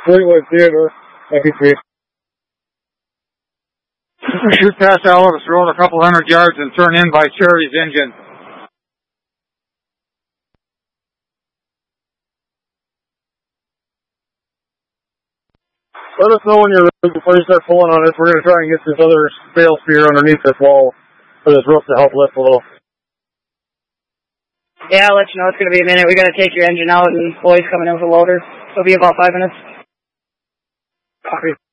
Fleetwood Theater, FEP. Shoot past Ellis Road a couple hundred yards and turn in by Cherry's engine. Let us know when you're ready before you start pulling on this. We're going to try and get this other bale spear underneath this wall for this roof to help lift a little. Yeah, I'll let you know. It's going to be a minute. We got to take your engine out and boys coming in with a loader. It'll be about 5 minutes. Copy.